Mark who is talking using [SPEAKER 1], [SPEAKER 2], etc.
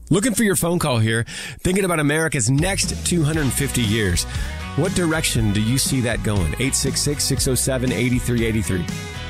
[SPEAKER 1] Looking for your phone call here, thinking about America's next 250 years. What direction do you see that going? 866-607-8383.